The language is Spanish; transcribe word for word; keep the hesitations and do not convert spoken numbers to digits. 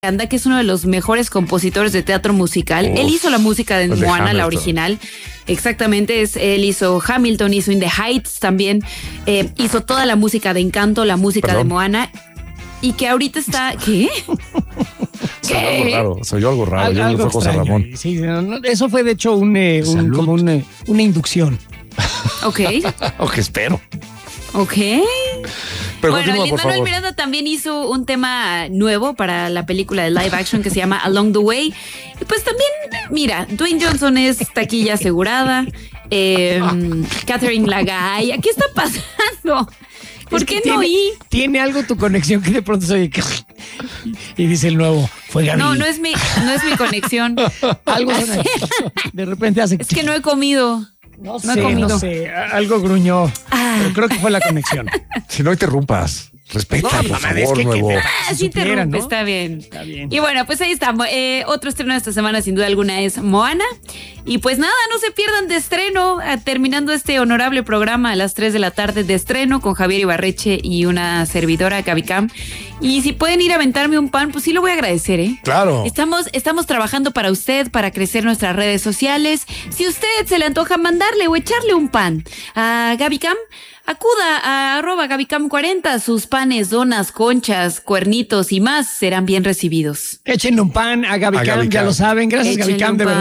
Anda, que es uno de los mejores compositores de teatro musical. Uf, él hizo la música de Moana, Hamilton, la original. Exactamente, es, él hizo Hamilton, hizo In the Heights también. Eh, hizo toda la música de Encanto, la música Perdón. de Moana. Y que ahorita está... ¿Qué? Soy algo raro, soy algo raro. Al, yo algo fue José Ramón. Sí, no, eso fue de hecho un, eh, un, como un, una inducción. Ok. Ok, espero. Ok. Pero bueno, continúa, Lin-Manuel Miranda también hizo un tema nuevo para la película de live action que se llama Along the Way. Y pues también, mira, Dwayne Johnson es taquilla asegurada. Eh, Catherine Lagay, ¿qué está pasando? ¿Por es qué tiene, no oí? Tiene algo tu conexión que de pronto se oye y dice el nuevo, fue Gaby. No, no es mi, no es mi conexión. Algo suena, de repente hace... Es que no he comido. No, no sé, he comido. no sé, algo gruñó, ah. pero creo que fue la conexión. Si no interrumpas. Respeta, no, por favor, es que, nuevo. Que ah, sí interrumpe, ¿no? Está bien. Está bien. Y bueno, pues ahí está. Eh, otro estreno de esta semana, sin duda alguna, es Moana. Y pues nada, no se pierdan de estreno, eh, terminando este honorable programa a las tres de la tarde de estreno con Javier Ibarreche y una servidora, Gaby Cam. Y si pueden ir a aventarme un pan, pues sí lo voy a agradecer, ¿eh? Claro. Estamos, estamos trabajando para usted, para crecer nuestras redes sociales. Si usted se le antoja mandarle o echarle un pan a Gaby Cam, acuda a arroba Gabicam cuarenta. Sus panes, donas, conchas, cuernitos y más serán bien recibidos. Échenle un pan a Gaby Cam, ya lo saben. Gracias, Gaby Cam, de verdad.